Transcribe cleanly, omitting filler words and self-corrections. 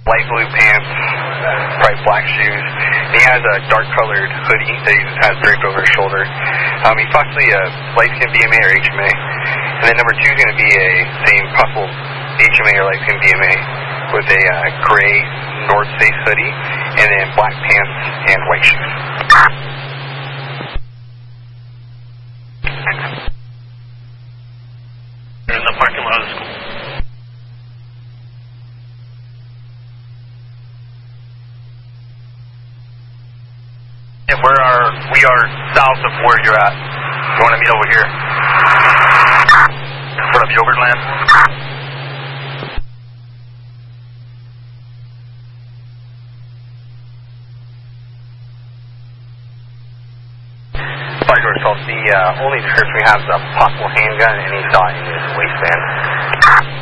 light blue pants, bright black shoes. He has a dark-colored hoodie that he has draped over his shoulder. He's possibly a light-skinned BMA or HMA. And then number 2 is going to be a same possible HMA or light-skinned BMA with a gray North Face hoodie and then black pants and white shoes. In the parking lot of the school. We are south of where you're at. You want to meet over here? In front of Yogurtland? Fire door assault. The only description we have is a possible handgun, and he saw it in his waistband.